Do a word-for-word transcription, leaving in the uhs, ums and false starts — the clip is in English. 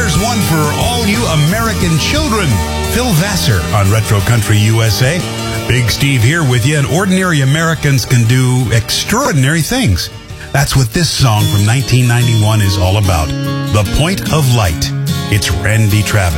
here's one for all you American children. Phil Vassar on Retro Country U S A. Big Steve here with you, and ordinary Americans can do extraordinary things. That's what this song from nineteen ninety-one is all about. The Point of Light. It's Randy Travis.